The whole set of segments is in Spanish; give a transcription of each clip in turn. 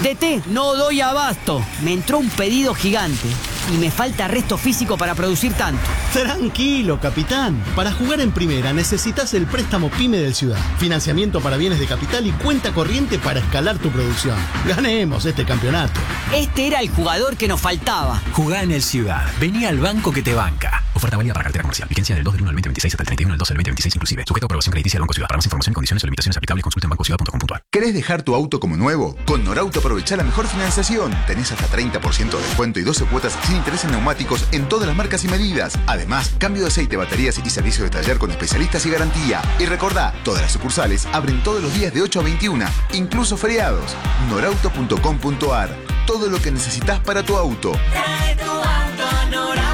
DT, no doy abasto. Me entró un pedido gigante y me falta resto físico para producir tanto. Tranquilo, capitán. Para jugar en primera necesitas el préstamo PYME del Ciudad. Financiamiento para bienes de capital y cuenta corriente para escalar tu producción. Ganemos este campeonato. Este era el jugador que nos faltaba. Jugá en el Ciudad. Vení al banco que te banca. Oferta válida para cartera comercial. Vigencia del 2 del 1 del 2026 hasta el 31 del 12 del 2026 inclusive. Sujeto a aprobación crediticia del Banco Ciudad. Para más información, condiciones o limitaciones aplicables, consulta en bancociudad.com.ar. ¿Querés dejar tu auto como nuevo? Con Norauto aprovechá la mejor financiación. Tenés hasta 30% de descuento y 12 cuotas sin interés en neumáticos en todas las marcas y medidas. Además, cambio de aceite, baterías y servicio de taller con especialistas y garantía. Y recordá, todas las sucursales abren todos los días de 8 a 21, incluso feriados. Norauto.com.ar. Todo lo que necesitas para tu auto. Trae tu auto a Norauto.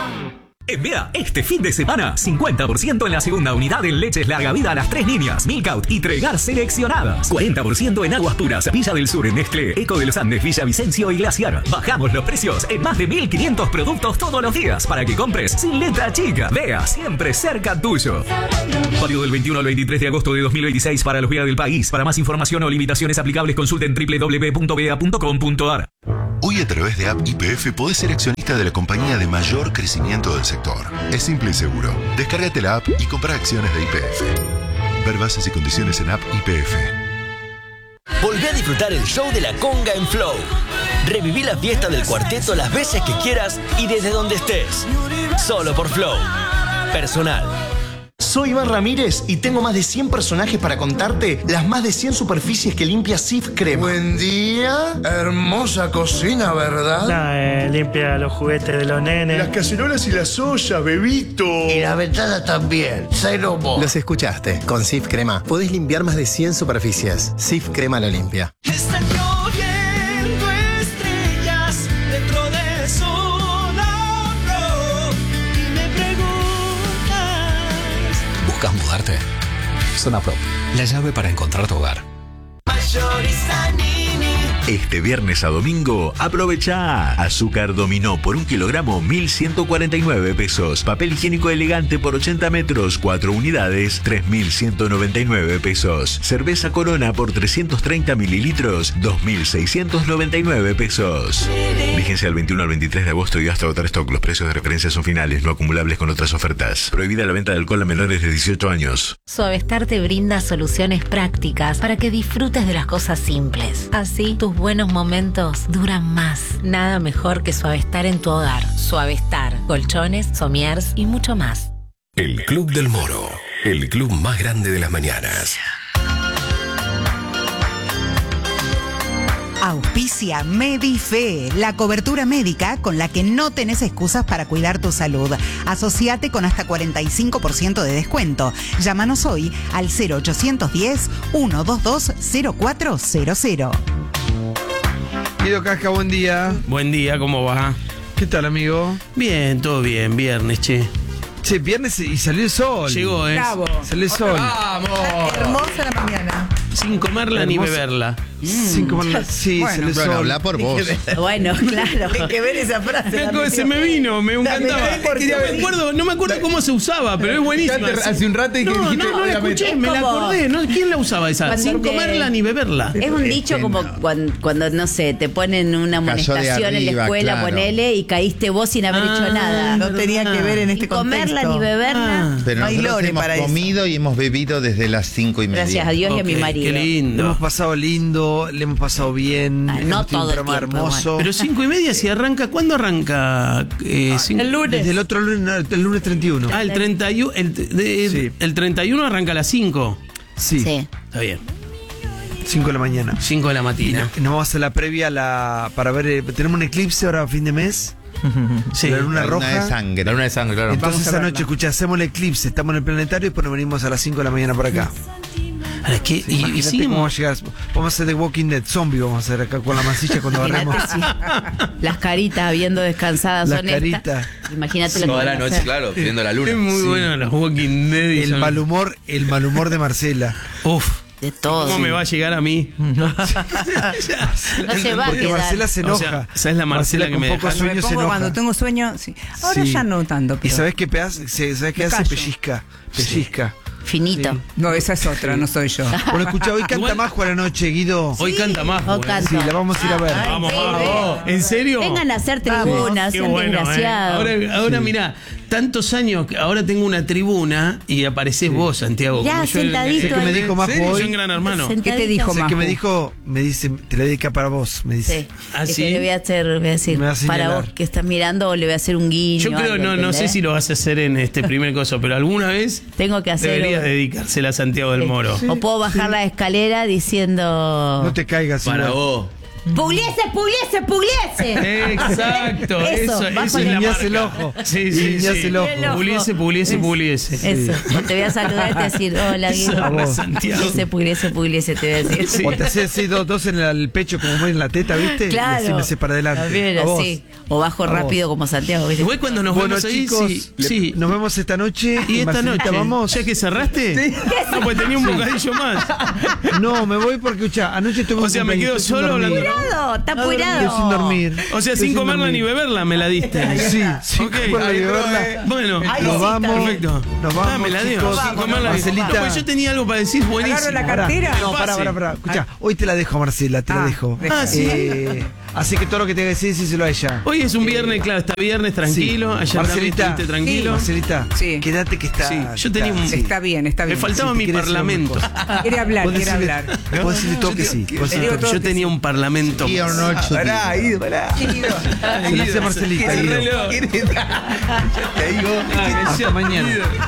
En Vea, este fin de semana, 50% en la segunda unidad en leches larga vida a las 3 niñas, Milk Out y Tregar seleccionadas. 40% en aguas puras, Villa del Sur en Nestlé, Eco de los Andes, Villavicencio y Glaciar. Bajamos los precios en más de 1.500 productos todos los días para que compres sin letra chica. Vea, siempre cerca tuyo. Válido del 21 al 23 de agosto de 2026 para los Vea del país. Para más información o limitaciones aplicables, consulten www.vea.com.ar. Hoy a través de App YPF podés ser accionista de la compañía de mayor crecimiento del sector. Es simple y seguro. Descárgate la app y compra acciones de YPF. Ver bases y condiciones en App YPF. Volvé a disfrutar el show de la conga en Flow. Reviví la fiesta del cuarteto las veces que quieras y desde donde estés. Solo por Flow. Personal. Soy Iván Ramírez y tengo más de 100 personajes para contarte las más de 100 superficies que limpia Cif Crema. Buen día. Hermosa cocina, ¿verdad? Limpia los juguetes de los nenes. Las cacerolas y las ollas, bebito. Y la ventana también. Cero mo. Los escuchaste. Con Cif Crema podés limpiar más de 100 superficies. Cif Crema lo limpia. Está lloviendo estrellas dentro de Zona Pro. Y me preguntas. ¿Buscas mudarte? Zona Pro, la llave para encontrar tu hogar. Mayorista Nini. Este viernes a domingo, aprovechá. Azúcar Dominó por 1 kilogramo, 1.149 pesos. Papel higiénico elegante por 80 metros, 4 unidades, 3.199 pesos. Cerveza Corona por 330 mililitros, 2.699 pesos. Vigencia del 21 al 23 de agosto y hasta agotar stock. Los precios de referencia son finales, no acumulables con otras ofertas. Prohibida la venta de alcohol a menores de 18 años. Suavestar te brinda soluciones prácticas para que disfrutes de las cosas simples. Así, tus buenos momentos duran más. Nada mejor que Suavestar en tu hogar. Suavestar, colchones, somiers y mucho más. El Club del Moro, el club más grande de las mañanas. Auspicia Medife, la cobertura médica con la que no tenés excusas para cuidar tu salud. Asociate con hasta 45% de descuento. Llámanos hoy al 0810-122-0400. Guido Casca, buen día. Buen día, ¿cómo va? ¿Qué tal, amigo? Bien, todo bien, viernes, che. Che, viernes y salió el sol. Llegó, ¿eh? Bravo. Salió el sol. ¡Vamos! Hermosa la mañana. Sin comerla ni beberla. Sin comerla. Sí, Bueno. salió el sol. Bueno, habla por vos. Bueno, claro. Hay que ver esa frase. Se me vino, me encantaba. No me acuerdo cómo se usaba, pero es buenísima. Hace un rato y que dijiste, no la obviamente. escuché, me la acordé. ¿No? ¿Quién la usaba esa? Cuando Sin te- comerla ni beberla. Es un dicho como cuando, no sé, te ponen una Cayó de amonestación en la arriba, escuela, claro. ponele, y caíste vos sin haber hecho nada. No tenía que ver en este Ni comerla contexto. ni beberla. Pero No hay nosotros lore hemos para eso. comido y hemos bebido desde las 5:30. Gracias a Dios y a mi Ok, marido. Qué Le lindo. hemos pasado lindo, le hemos pasado bien. Ah, no hemos tenido todo un el programa tiempo, hermoso. Pero 5:30 si arranca, ¿cuándo arranca? El lunes. Desde el otro lunes, el lunes 31. El 31, Sí. el 31 arranca a las 5. Sí, Sí. Está bien. 5 de la mañana. 5 de la Y mañana. nos vamos a hacer la previa para ver. Tenemos un eclipse ahora a fin de mes. Sí. La luna roja. de sangre. La luna de sangre, claro. Entonces Vamos a esa verla. noche, escucha, hacemos el eclipse, estamos en el planetario y después nos venimos a las 5 de la mañana para acá. Ahora, ¿qué? Y Imagínate siguen- cómo vamos a llegar. Vamos a hacer The Walking Dead, zombie vamos a hacer acá con la masilla cuando barremos. Imagínate si las caritas habiendo descansadas Las son estas. caritas. Imagínate lo que Toda van la a noche, hacer. claro, viendo la luna. Es muy Sí. bueno los Walking Dead. y El son- mal humor de Marcela. Uf. De todo. ¿Cómo me va a llegar a mí? No se va a Porque quedar. Marcela se O enoja. sea, esa es la Marcela que con me poco deja. sueño Me se pongo enoja. cuando tengo sueño, sí. Ahora Sí. ya no tanto. ¿Y Pero sabes qué hace? ¿Sabes qué Me hace? callo. Pellizca. Finito. No, esa es otra, no soy yo. Bueno, escucha, hoy canta Majo a la noche, Guido. Hoy canta Majo. Sí, la vamos a ir a ver. Vamos, vamos. ¿En serio? Vengan a hacer tribunas, Qué sean bueno, desgraciados. Ahora mirá, tantos años, ahora tengo una tribuna y aparecés vos, Santiago. Ya, como yo sentadito que me ahí. dijo Majo Sí, hoy. soy un gran hermano. Sentadito. ¿Qué te dijo Sé Majo? que me dijo, me dice, te la dedica para vos, me dice. Sí. ¿Ah, Y que sí? le voy a decir, Me va a señalar. para vos que estás mirando, o le voy a hacer un guiño. Yo creo, algo, no sé ¿entendés? si lo vas a hacer en este primer coso, pero alguna vez Tengo que hacer. deberías dedicársela a Santiago del Moro. O puedo bajar la escalera diciendo. No te caigas. Para igual. vos. ¡Pugliese, pugliese, pugliese! Exacto, eso bajo es la Guiñás marca. el ojo. Sí, sí, Guiñás sí. el ojo. Puliese, puliese, puliese. Eso. O te voy a saludar y te voy a decir, hola, Guido. A vos. Santiago. Pugliese, te voy a decir. Sí. O te haces así dos en el pecho como muy en la teta, ¿viste? Claro. Y así me hace para adelante. También, A vos. así. O bajo A rápido vos. como Santiago, ¿viste? Igual cuando nos Bueno, vemos ahí, chicos, sí. nos vemos esta noche. Y esta Marcelita, noche, vamos. ¿ya que cerraste? No, pues tenía un bocadillo más. No, me voy porque, escucha, anoche tuve O un sea, me cumpleaños, quedo estoy sin solo dormir. hablando. Apurado, está Estoy apurado. sin dormir. O sea, Estoy sin comerla dormir. ni beberla me la diste. Sí, sin Ok. comerla ni beberla. Bueno, Nos vamos. perfecto. Nos vamos, me la dio. chicos. Sin comerla. Marcelita. No, pues yo tenía algo para decir buenísimo. Agarro la cartera. No, pará. Escucha, hoy te la dejo, Marcela, te la dejo. Ah, sí. Así que todo lo que tenga que decir, díselo a ella. Hoy es un viernes, claro, está viernes tranquilo. Sí. Ayer también Marcelita, estuviste tranquilo. Marcelita, Sí. quédate que está. Sí, yo tenía un- Sí. Está bien, está Me bien. faltaba Sí, mi te querés decir parlamento. Quiere hablar, Vos quiere decirle- hablar. Vos decirle todo que sí. Vos decirle todo que Yo sí. tenía un parlamento. Y o no, chico. Pará, Guido, pará. Se lo hace a Marcelita, Guido. Te digo. Hasta mañana.